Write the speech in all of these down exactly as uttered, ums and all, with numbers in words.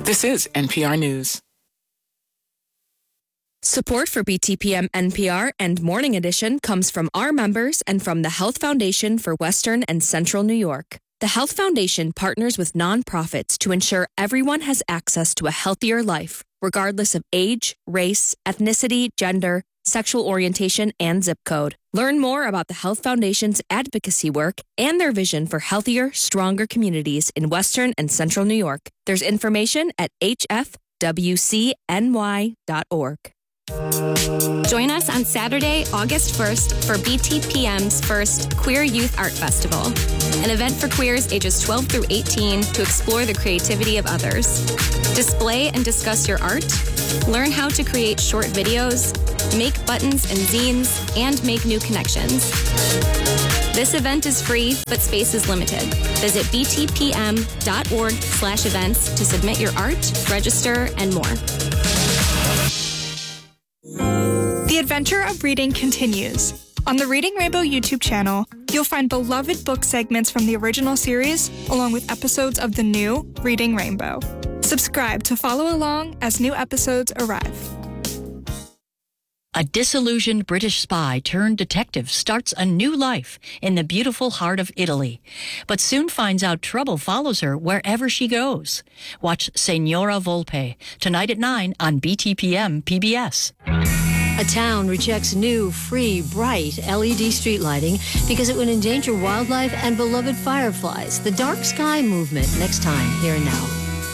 This is N P R News. Support for B T P M N P R and Morning Edition comes from our members and from the Health Foundation for Western and Central New York. The Health Foundation partners with nonprofits to ensure everyone has access to a healthier life, regardless of age, race, ethnicity, gender, sexual orientation, and zip code. Learn more about the Health Foundation's advocacy work and their vision for healthier, stronger communities in Western and Central New York. There's information at h f w c n y dot org. Join us on Saturday, August first for B T P M's first Queer Youth Art Festival, an event for queers ages twelve through eighteen to explore the creativity of others. Display and discuss your art, learn how to create short videos, make buttons and zines, and make new connections. This event is free, but space is limited. Visit b t p m dot org slash events to submit your art, register, and more. The adventure of reading continues. On the Reading Rainbow YouTube channel, you'll find beloved book segments from the original series, along with episodes of the new Reading Rainbow. Subscribe to follow along as new episodes arrive. A disillusioned British spy turned detective starts a new life in the beautiful heart of Italy, but soon finds out trouble follows her wherever she goes. Watch Signora Volpe tonight at nine on B T P M P B S. A town rejects new, free, bright L E D street lighting because it would endanger wildlife and beloved fireflies. The Dark Sky Movement, next time, here and now.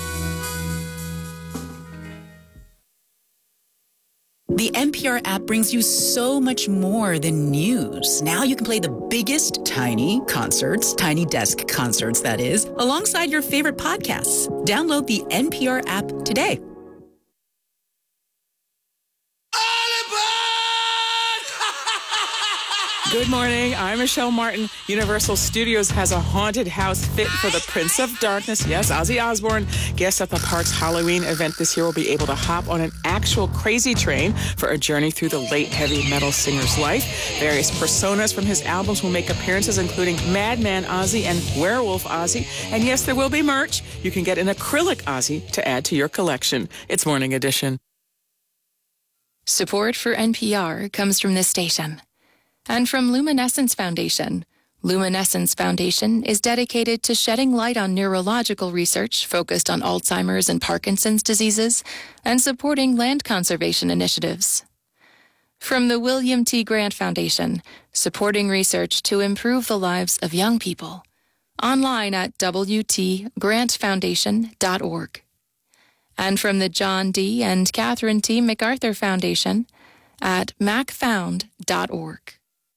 The N P R app brings you so much more than news. Now you can play the biggest tiny concerts, tiny desk concerts, that is, alongside your favorite podcasts. Download the N P R app today. Good morning. I'm Michelle Martin. Universal Studios has a haunted house fit for the Prince of Darkness. Yes, Ozzy Osbourne. Guests at the park's Halloween event this year will be able to hop on an actual crazy train for a journey through the late heavy metal singer's life. Various personas from his albums will make appearances, including Madman Ozzy and Werewolf Ozzy. And yes, there will be merch. You can get an acrylic Ozzy to add to your collection. It's Morning Edition. Support for N P R comes from this station and from Luminescence Foundation. Luminescence Foundation is dedicated to shedding light on neurological research focused on Alzheimer's and Parkinson's diseases and supporting land conservation initiatives. From the William T. Grant Foundation, supporting research to improve the lives of young people. Online at w t grant foundation dot org. And from the John D. and Catherine T. MacArthur Foundation at mac found dot org.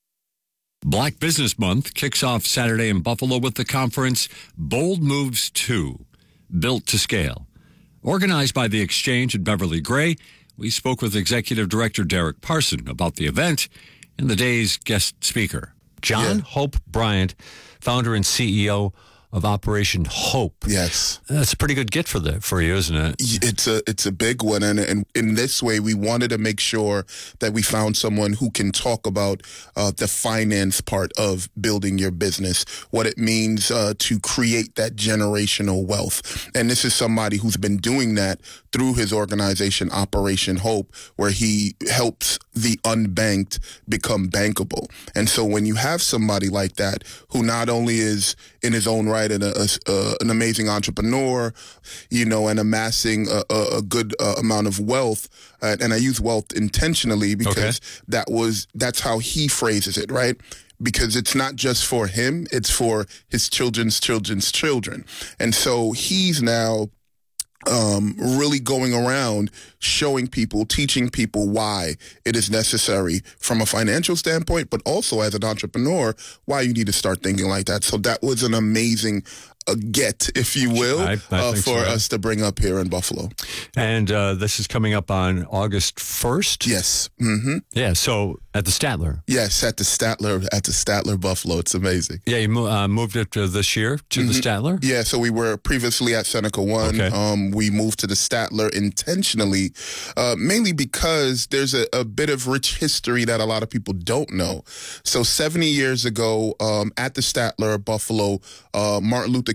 Black Business Month kicks off Saturday in Buffalo with the conference Bold Moves two, Built to Scale. Organized by the Exchange at Beverly Gray, we spoke with Executive Director Derek Parson about the event and the day's guest speaker. John yeah. Hope Bryant, founder and C E O of Operation Hope. Yes. That's a pretty good get for the for you, isn't it? It's a it's a big one, and, and in this way, we wanted to make sure that we found someone who can talk about uh, the finance part of building your business, what it means uh, to create that generational wealth. And this is somebody who's been doing that through his organization, Operation Hope, where he helps the unbanked become bankable. And so when you have somebody like that who not only is in his own right and a, a, an amazing entrepreneur, you know, and amassing a, a, a good uh, amount of wealth, uh, and I use wealth intentionally because okay. that was that's how he phrases it, right? Because it's not just for him, it's for his children's children's children. And so he's now Um, really going around showing people, teaching people why it is necessary from a financial standpoint, but also as an entrepreneur, why you need to start thinking like that. So that was an amazing uh, get, if you will, I, I uh, for so. us to bring up here in Buffalo. And uh, this is coming up on August first? Yes. Mm-hmm. Yeah, so at the Statler. Yes, at the Statler, at the Statler Buffalo. It's amazing. Yeah, you uh, moved it uh, this year to mm-hmm. the Statler? Yeah, so we were previously at Seneca One. Okay. Um, we moved to the Statler intentionally, uh, mainly because there's a, a bit of rich history that a lot of people don't know. So seventy years ago, um, at the Statler Buffalo, uh, Martin Luther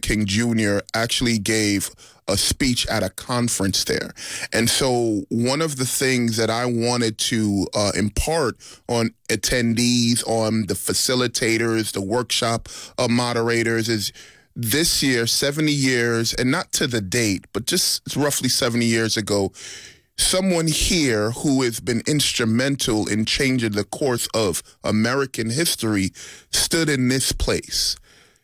King Junior actually gave a speech at a conference there. And so one of the things that I wanted to uh, impart on attendees, on the facilitators, the workshop uh, moderators is this year, seventy years, and not to the date, but just roughly seventy years ago, someone here who has been instrumental in changing the course of American history stood in this place.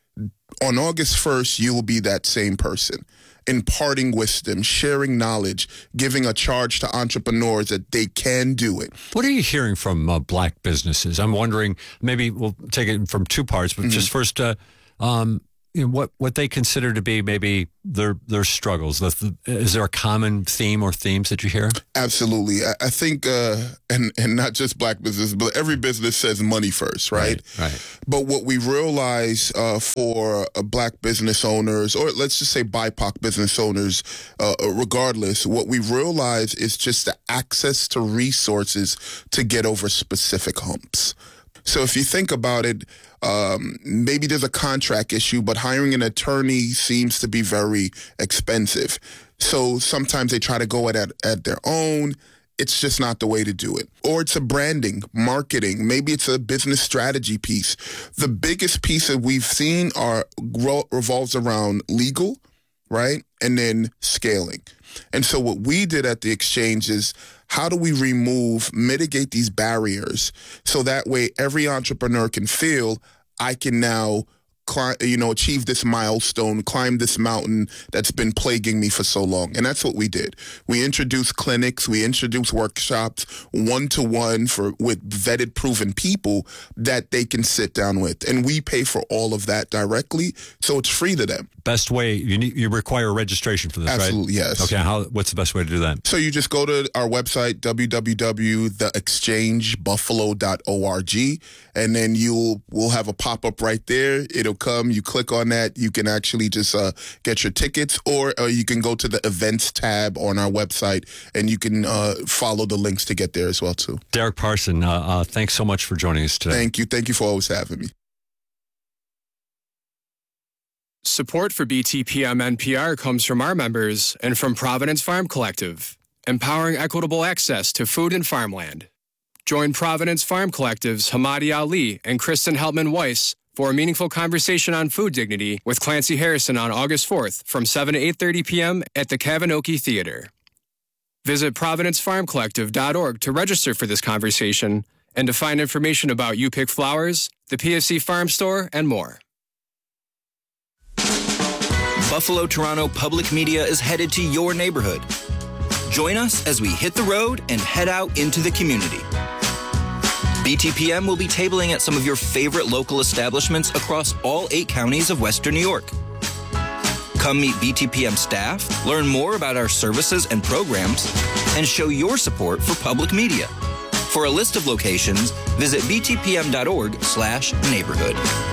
On August first, you will be that same person, imparting wisdom, sharing knowledge, giving a charge to entrepreneurs that they can do it. What are you hearing from uh, black businesses? I'm wondering, maybe we'll take it from two parts, but mm-hmm. just first, uh, um, you know, what, what they consider to be maybe their their struggles. The, the, is there a common theme or themes that you hear? Absolutely. I, I think, uh, and, and not just black business, but every business says money first, right? Right. right. But what we realize uh, for uh, black business owners, or let's just say B I P O C business owners, uh, regardless, what we realize is just the access to resources to get over specific humps. So if you think about it, um, maybe there's a contract issue, but hiring an attorney seems to be very expensive. So sometimes they try to go at it at their own. It's just not the way to do it. Or it's a branding, marketing. Maybe it's a business strategy piece. The biggest piece that we've seen are revolves around legal, right? And then scaling. And so what we did at the Exchange is, how do we remove, mitigate these barriers so that way every entrepreneur can feel, I can now climb, you know, achieve this milestone, climb this mountain that's been plaguing me for so long. And that's what we did. We introduced clinics, we introduced workshops, one-to-one for with vetted, proven people that they can sit down with. And we pay for all of that directly, so it's free to them. Best way, you need, you require a registration for this, Absolutely, right? Absolutely, yes. Okay, how? What's the best way to do that? So you just go to our website, w w w dot the exchange buffalo dot org, and then you'll we'll have a pop-up right there. It'll come, you click on that, you can actually just uh, get your tickets, or uh, you can go to the events tab on our website, and you can uh, follow the links to get there as well, too. Derek Parson, uh, uh, thanks so much for joining us today. Thank you. Thank you for always having me. Support for B T P M N P R comes from our members and from Providence Farm Collective, empowering equitable access to food and farmland. Join Providence Farm Collective's Hamadi Ali and Kristen Heltman-Weiss for a meaningful conversation on food dignity with Clancy Harrison on August fourth from seven to eight thirty p.m. at the Kavanoki Theater. Visit providence farm collective dot org to register for this conversation and to find information about You Pick Flowers, the P F C Farm Store, and more. Buffalo Toronto Public Media is headed to your neighborhood. Join us as we hit the road and head out into the community. B T P M will be tabling at some of your favorite local establishments across all eight counties of Western New York. Come meet B T P M staff, learn more about our services and programs, and show your support for public media. For a list of locations, visit b t p m dot org slash neighborhood.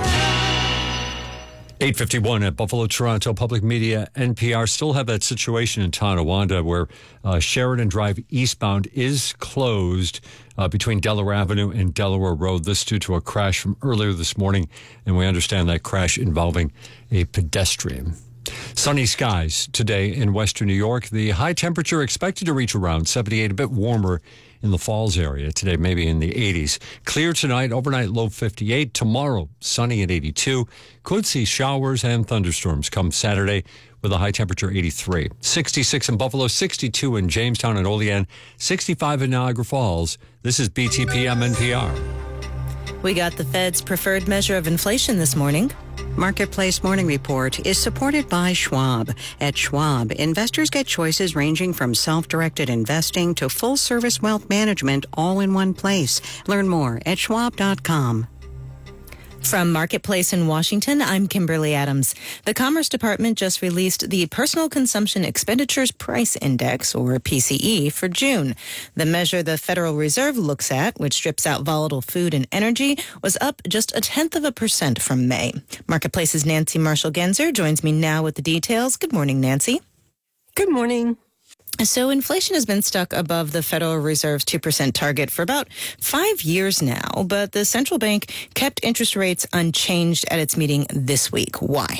eight fifty-one at Buffalo Toronto Public Media. N P R still have that situation in Tonawanda where uh, Sheridan Drive eastbound is closed uh, between Delaware Avenue and Delaware Road. This due to a crash from earlier this morning, and we understand that crash involving a pedestrian. Sunny skies today in western New York. The high temperature expected to reach around seventy-eight, a bit warmer in the Falls area. Today, maybe in the eighties. Clear tonight, overnight low fifty-eight. Tomorrow, sunny at eighty-two. Could see showers and thunderstorms come Saturday with a high temperature eighty-three. sixty-six in Buffalo, sixty-two in Jamestown and Olean, sixty-five in Niagara Falls. This is B T P M N P R. We got the Fed's preferred measure of inflation this morning. Marketplace Morning Report is supported by Schwab. At Schwab, investors get choices ranging from self-directed investing to full-service wealth management all in one place. Learn more at schwab dot com. From Marketplace in Washington, I'm Kimberly Adams. The Commerce Department just released the Personal Consumption Expenditures Price Index, or P C E, for June. The measure the Federal Reserve looks at, which strips out volatile food and energy, was up just a tenth of a percent from May. Marketplace's Nancy Marshall-Genzer joins me now with the details. Good morning, Nancy. Good morning. So inflation has been stuck above the Federal Reserve's two percent target for about five years now, but the central bank kept interest rates unchanged at its meeting this week. Why?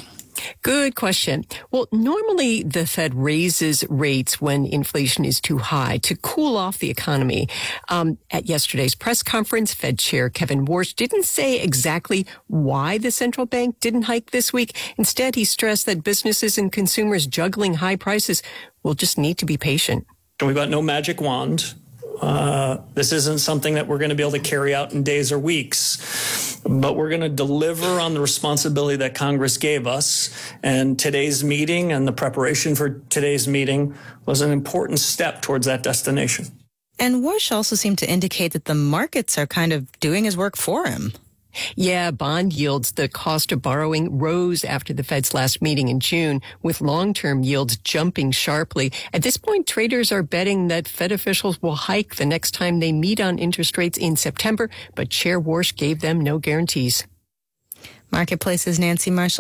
Good question. Well, normally the Fed raises rates when inflation is too high to cool off the economy. Um, at yesterday's press conference, Fed Chair Kevin Warsh didn't say exactly why the central bank didn't hike this week. Instead, he stressed that businesses and consumers juggling high prices will just need to be patient. We've got no magic wand. Uh, this isn't something that we're going to be able to carry out in days or weeks, but we're going to deliver on the responsibility that Congress gave us. And today's meeting and the preparation for today's meeting was an important step towards that destination. And Warsh also seemed to indicate that the markets are kind of doing his work for him. Yeah, bond yields, the cost of borrowing, rose after the Fed's last meeting in June, with long-term yields jumping sharply. At this point, traders are betting that Fed officials will hike the next time they meet on interest rates in September, but Chair Warsh gave them no guarantees. Marketplace's Nancy Marshall.